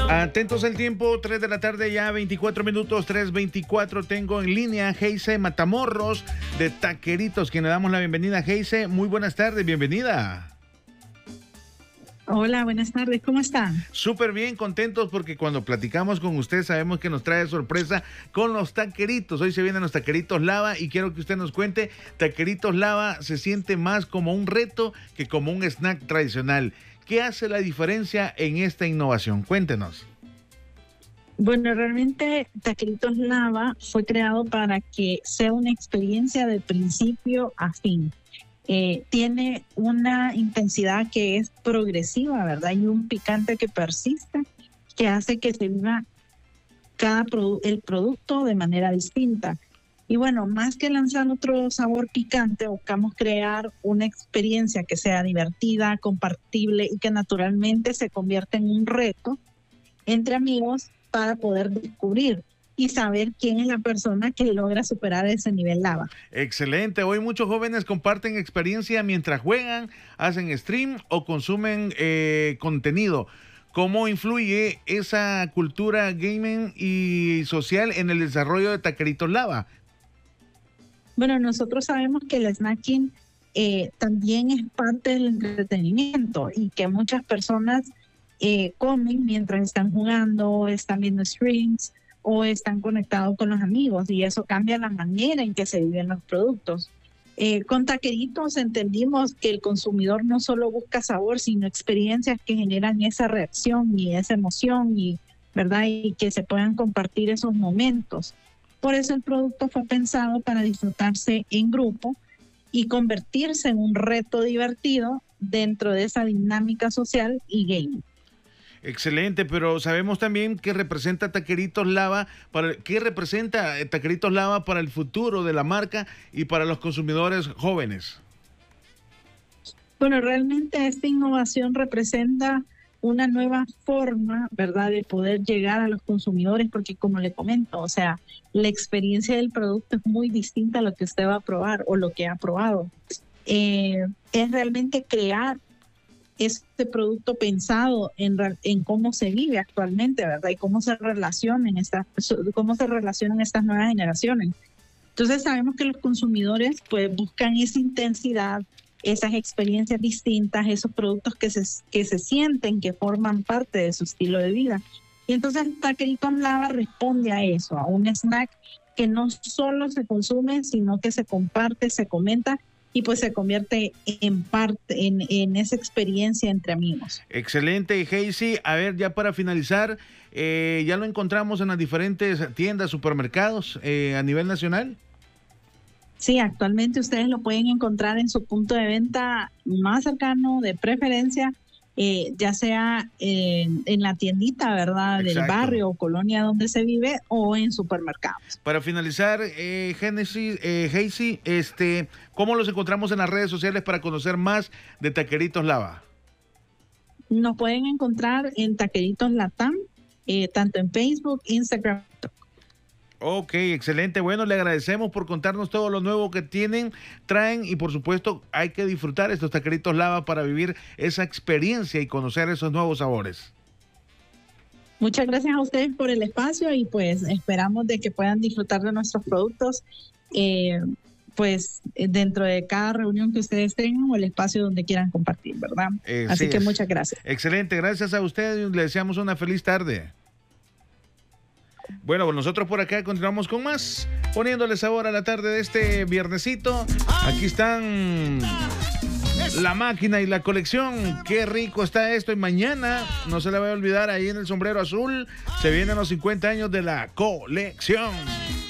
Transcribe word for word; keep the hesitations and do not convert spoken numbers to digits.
Atentos al tiempo, tres de la tarde ya, veinticuatro minutos, tres veinticuatro. Tengo en línea a Geise Matamorros de Taqueritos, quien le damos la bienvenida. Geise, muy buenas tardes, bienvenida. Hola, buenas tardes, ¿cómo están? Súper bien, contentos porque cuando platicamos con usted sabemos que nos trae sorpresa con los taqueritos. Hoy se vienen los taqueritos lava y quiero que usted nos cuente, taqueritos lava se siente más como un reto que como un snack tradicional. ¿Qué hace la diferencia en esta innovación? Cuéntenos. Bueno, realmente Taqueritos Lava fue creado para que sea una experiencia de principio a fin. Eh, tiene una intensidad que es progresiva, ¿verdad? Y un picante que persiste, que hace que se viva cada produ- el producto de manera distinta. Y bueno, más que lanzar otro sabor picante, buscamos crear una experiencia que sea divertida, compartible y que naturalmente se convierta en un reto entre amigos para poder descubrir y saber quién es la persona que logra superar ese nivel lava. Excelente. Hoy muchos jóvenes comparten experiencia mientras juegan, hacen stream o consumen eh, contenido. ¿Cómo influye esa cultura gaming y social en el desarrollo de Taqueritos Lava? Bueno, nosotros sabemos que el snacking eh, también es parte del entretenimiento y que muchas personas eh, comen mientras están jugando, están viendo streams o están conectados con los amigos, y eso cambia la manera en que se viven los productos. Eh, con Taqueritos entendimos que el consumidor no solo busca sabor, sino experiencias que generan esa reacción y esa emoción, y, ¿verdad? Y que se puedan compartir esos momentos. Por eso el producto fue pensado para disfrutarse en grupo y convertirse en un reto divertido dentro de esa dinámica social y gaming. Excelente, pero sabemos también que representa Taqueritos Lava, para, ¿qué representa Taqueritos Lava para el futuro de la marca y para los consumidores jóvenes? Bueno, realmente esta innovación representa una nueva forma, ¿verdad?, de poder llegar a los consumidores, porque como le comento, o sea, la experiencia del producto es muy distinta a lo que usted va a probar o lo que ha probado. Eh, es realmente crear este producto pensado en, en cómo se vive actualmente, ¿verdad? Y cómo se relacionan estas, cómo se relacionan estas nuevas generaciones. Entonces sabemos que los consumidores pues buscan esa intensidad, esas experiencias distintas, esos productos que se, que se sienten, que forman parte de su estilo de vida. Y entonces Taqueritos Lava responde a eso, a un snack que no solo se consume, sino que se comparte, se comenta y pues se convierte en parte, en, en esa experiencia entre amigos. Excelente, Geise. A ver, ya para finalizar, eh, ¿ya lo encontramos en las diferentes tiendas, supermercados eh, a nivel nacional? Sí, actualmente ustedes lo pueden encontrar en su punto de venta más cercano, de preferencia, eh, ya sea en, en la tiendita, ¿verdad?, Exacto, del barrio o colonia donde se vive, o en supermercados. Para finalizar, eh, Génesis, eh, Geise, este, ¿cómo los encontramos en las redes sociales para conocer más de Taqueritos Lava? Nos pueden encontrar en Taqueritos Latam, eh, tanto en Facebook, Instagram. Ok, excelente. Bueno, le agradecemos por contarnos todo lo nuevo que tienen, traen, y por supuesto hay que disfrutar estos Taqueritos Lava para vivir esa experiencia y conocer esos nuevos sabores. Muchas gracias a ustedes por el espacio y pues esperamos de que puedan disfrutar de nuestros productos eh, pues dentro de cada reunión que ustedes tengan o el espacio donde quieran compartir, ¿verdad? Eh, Así sí que es. Muchas gracias. Excelente, gracias a ustedes, le deseamos una feliz tarde. Bueno, nosotros por acá continuamos con más, poniéndole sabor a la tarde de este viernesito. Aquí están la máquina y la colección. Qué rico está esto. Y mañana, no se le va a olvidar, ahí en el Sombrero Azul, se vienen los cincuenta años de la colección.